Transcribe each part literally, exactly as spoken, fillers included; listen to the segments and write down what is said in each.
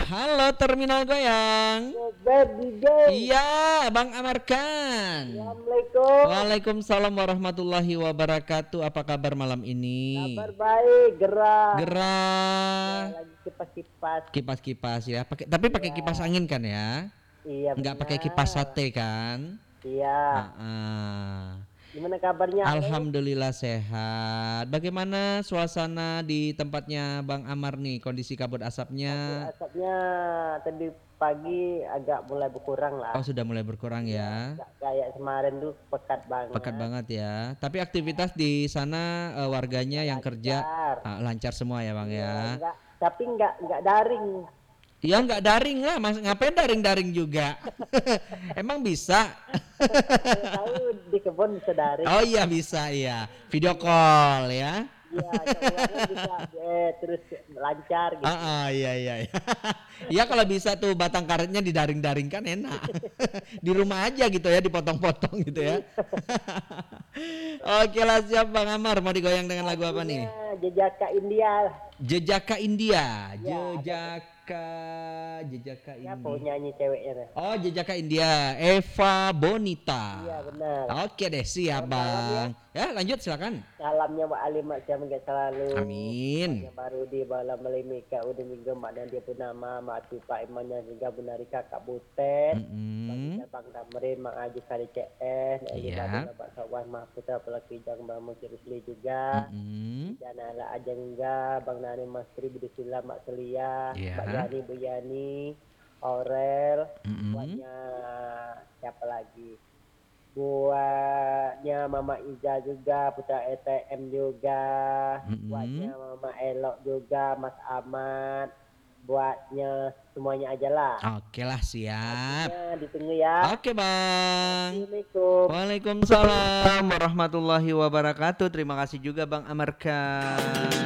Halo Terminal Goyang. Gober D J. Iya, Bang Amarkan. Assalamualaikum. Waalaikumsalam warahmatullahi wabarakatuh. Apa kabar malam ini? Kabar baik, gerah. Gerah. Ya, lagi kipas-kipas. Kipas-kipas ya. Pakai tapi pakai Ya. kipas angin kan ya? Iya. Enggak pakai benar. kipas sate kan? Iya. Heeh. Gimana kabarnya? Alhamdulillah sehat. Bagaimana suasana di tempatnya Bang Amar nih? Kondisi kabut asapnya? Asapnya tadi pagi agak mulai berkurang lah. Oh, sudah mulai berkurang ya. Nggak kayak kemarin tuh pekat banget. Pekat banget ya. Tapi aktivitas di sana uh, warganya yang kerja uh, lancar semua ya Bang Iya, ya. enggak, tapi enggak enggak daring. Ya nggak daring lah, mas ngapain daring-daring juga? Emang bisa? Saya tahu di kebun bisa daring. Oh iya bisa ya, video call ya. Iya, keluarnya bisa eh, terus lancar gitu. Ah, ah, iya iya. Iya ya, kalau bisa tuh batang karetnya didaring-daring kan enak. Di rumah aja gitu ya, dipotong-potong gitu ya. Oke lah, siap Bang Amar, mau digoyang dengan lagu apa nih? Jejaka India. Jejaka India. Ya, Jejaka Jejaka Ya, India. penyanyi ceweknya. Oh, Jejaka India, Eva Bonita. Iya, benar. Oke deh, siap Bang. Ya, lanjut silakan. Salamnya Mbak Alimat saya enggak selalu. Amin. Yang baru di bala melimika udah minggu mak dan dia pun nama mak Tupa Imannya juga benari kakak Butet. Mm-mm. Bang Bang Tamrin Mak Aji Kali C S. Iya. Bapak Sawan Mak Putra Pelaki Jang Bang Musri juga. Mm-mm. Dan ala Ajeng juga Bang Nani Mas Tri Budi Sila Mak Celia. Iya. Mbak Yani Bu Yani. Aurel. Mm-mm. Buatnya siapa lagi? Buatnya Mama Iza juga, Putra E T M juga, Mm-mm. buatnya Mama Elok juga, Mas Ahmad, buatnya semuanya aja lah. Oke lah, siap. Ya, ditunggu ya. Oke Bang. Assalamualaikum. Waalaikumsalam warahmatullahi wabarakatuh. Terima kasih juga Bang Amarkan.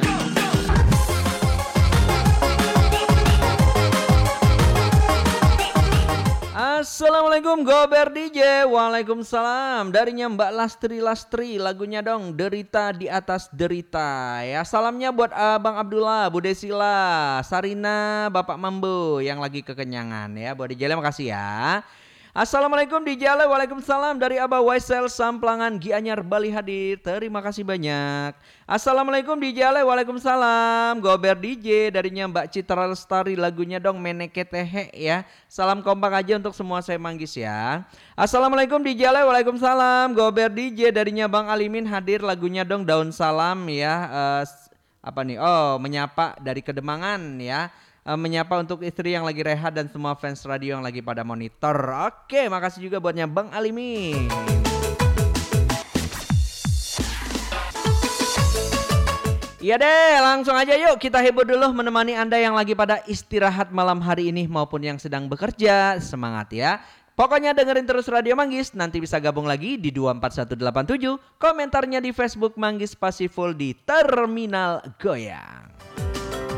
Assalamualaikum Gober D J. Waalaikumsalam. Darinya Mbak Lastri Lastri, lagunya dong Derita di Atas Derita. Ya, salamnya buat Abang Abdullah, Bu Desila, Sarina, Bapak Mambo yang lagi kekenyangan ya. Buat D J makasih ya. Assalamualaikum D J. Waalaikumsalam dari Abah Waisel Samplangan Gianyar Bali hadir. Terima kasih banyak. Assalamualaikum D J. Waalaikumsalam. Gober D J darinya Mbak Citra Lestari, lagunya dong Meneke Tehe ya. Salam kompak aja untuk semua saya manggis ya. Assalamualaikum D J. Waalaikumsalam. Gober D J darinya Bang Alimin hadir, lagunya dong Daun Salam ya. Uh, apa nih? Oh, menyapa dari Kedemangan ya. Menyapa untuk istri yang lagi rehat dan semua fans radio yang lagi pada monitor. Oke, makasih juga buatnya Bang Alimin. Iya deh, langsung aja yuk kita heboh dulu menemani Anda yang lagi pada istirahat malam hari ini maupun yang sedang bekerja. Semangat ya. Pokoknya dengerin terus Radio Manggis, nanti bisa gabung lagi di dua empat satu delapan tujuh, komentarnya di Facebook Manggis Pasiful di Terminal Goyang.